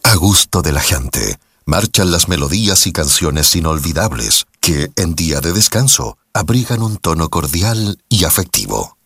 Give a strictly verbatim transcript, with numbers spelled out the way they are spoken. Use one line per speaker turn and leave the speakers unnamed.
A gusto de la gente, marchan las melodías y canciones inolvidables que, en día de descanso, abrigan un tono cordial y afectivo.